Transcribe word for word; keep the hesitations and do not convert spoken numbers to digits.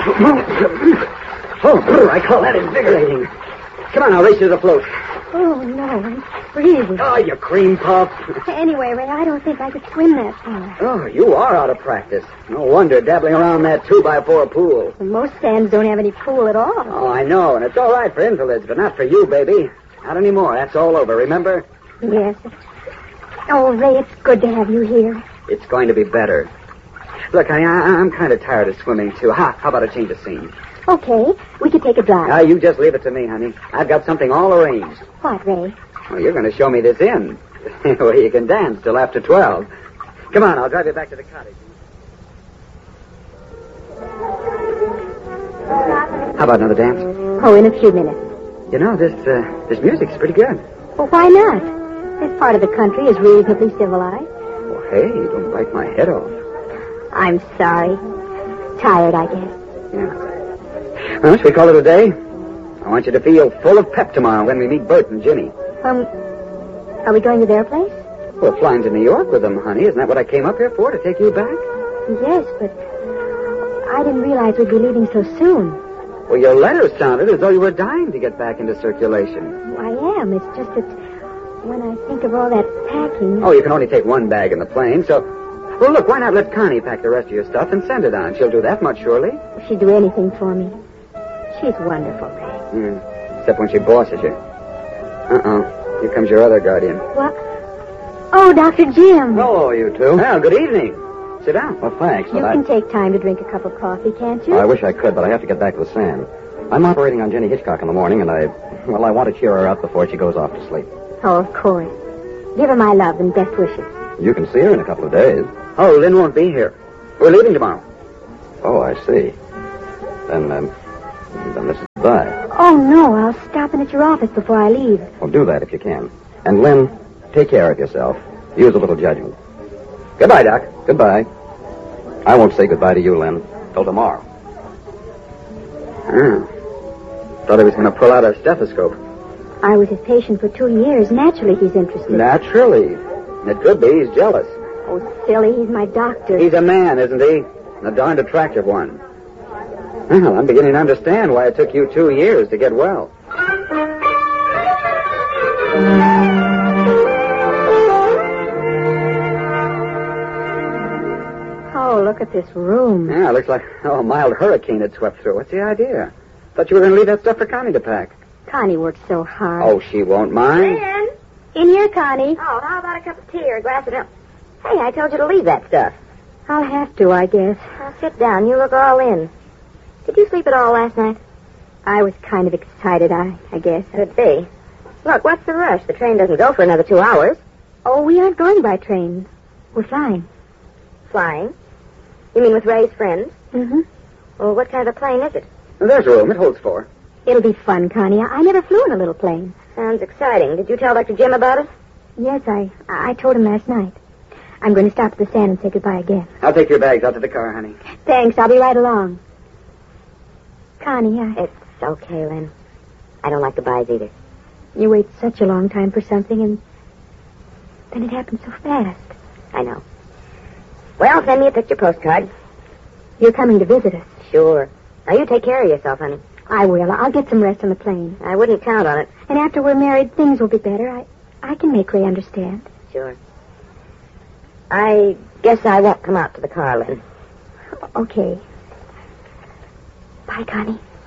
Oh, I call that invigorating. Come on, I'll race you to the float. Oh, no, I'm freezing. Oh, you cream puff. Anyway, Ray, I don't think I could swim that far. Oh, you are out of practice. No wonder, dabbling around that two-by-four pool. Most sands don't have any pool at all. Oh, I know, and it's all right for invalids, but not for you, baby. Not anymore. That's all over, remember? Yes. Oh, Ray, it's good to have you here. It's going to be better. Look, honey, I, I'm kind of tired of swimming, too. Ha, how about a change of scene? Okay, we could take a drive. Now, you just leave it to me, honey. I've got something all arranged. What, Ray? Well, you're going to show me this inn, where you can dance till after twelve. Come on, I'll drive you back to the cottage. How about another dance? Oh, in a few minutes. You know, this uh, this music's pretty good. Well, why not? This part of the country is reasonably civilized. Well, hey, don't bite my head off. I'm sorry. Tired, I guess. Yeah. Well, should we call it a day? I want you to feel full of pep tomorrow when we meet Bert and Ginny. Um, are we going to their place? We're flying to New York with them, honey. Isn't that what I came up here for, to take you back? Yes, but I didn't realize we'd be leaving so soon. Well, your letter sounded as though you were dying to get back into circulation. I am. It's just that when I think of all that packing... Oh, you can only take one bag in the plane, so... Well, look, why not let Connie pack the rest of your stuff and send it on? She'll do that much, surely. She'd do anything for me. She's wonderful, Ray. Mm, except when she bosses you. Uh-oh. Here comes your other guardian. What? Oh, Doctor Jim. Hello, you two. Well, good evening. Sit down. Well, thanks. You but can I... take time to drink a cup of coffee, can't you? Well, I wish I could, but I have to get back to the sand. I'm operating on Jenny Hitchcock in the morning, and I... Well, I want to cheer her up before she goes off to sleep. Oh, of course. Give her my love and best wishes. You can see her in a couple of days. Oh, Lynn won't be here. We're leaving tomorrow. Oh, I see. Then, um... Then this is goodbye. Oh, no, I'll stop in at your office before I leave. Well, do that if you can. And, Lynn, take care of yourself. Use a little judgment. Goodbye, Doc. Goodbye. I won't say goodbye to you, Lynn, till tomorrow. Ah. Thought he was going to pull out a stethoscope. I was his patient for two years. Naturally, he's interested. Naturally. It could be. He's jealous. Oh, silly. He's my doctor. He's a man, isn't he? A darned attractive one. Well, I'm beginning to understand why it took you two years to get well. Oh, look at this room. Yeah, it looks like oh, a mild hurricane had swept through. What's the idea? Thought you were going to leave that stuff for Connie to pack. Connie works so hard. Oh, she won't mind. Lynn? In here, Connie. Oh, how about a cup of tea or a glass of milk? Hey, I told you to leave that stuff. I'll have to, I guess. Now, sit down. You look all in. Did you sleep at all last night? I was kind of excited, I, I guess. Could be. Look, what's the rush? The train doesn't go for another two hours. Oh, we aren't going by train. We're flying. Flying? You mean with Ray's friends? Mm-hmm. Well, what kind of a plane is it? There's room. It holds four. It'll be fun, Connie. I, I never flew in a little plane. Sounds exciting. Did you tell Doctor Jim about it? Yes, I I told him last night. I'm going to stop at the stand and say goodbye again. I'll take your bags out to the car, honey. Thanks. I'll be right along. Connie, I... It's okay, Lynn. I don't like goodbyes either. You wait such a long time for something, and then it happens so fast. I know. Well, send me a picture postcard. You're coming to visit us. Sure. Now, you take care of yourself, honey. I will. I'll get some rest on the plane. I wouldn't count on it. And after we're married, things will be better. I, I can make Ray understand. Sure. I guess I won't come out to the car, Lynn. Okay. Bye, Connie.